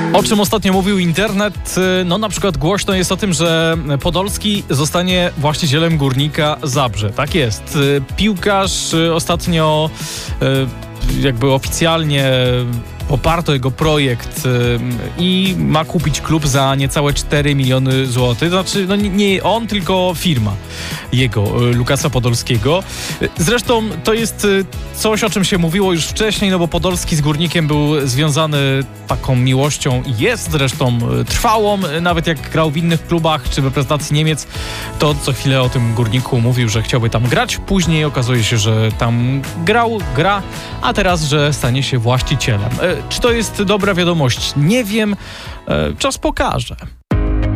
O czym ostatnio mówił internet? No na przykład głośno jest o tym, że Podolski zostanie właścicielem Górnika Zabrze. Tak jest. Piłkarz ostatnio jakby oficjalnie poparto jego projekt i ma kupić klub za niecałe 4 miliony złotych. Znaczy, no nie on, tylko firma jego, Lukasa Podolskiego. Zresztą to jest coś, o czym się mówiło już wcześniej, no bo Podolski z Górnikiem był związany taką miłością i jest zresztą trwałą. Nawet jak grał w innych klubach czy w reprezentacji Niemiec, to co chwilę o tym Górniku mówił, że chciałby tam grać. Później okazuje się, że tam gra, a teraz, że stanie się właścicielem. Czy to jest dobra wiadomość? Nie wiem. Czas pokaże.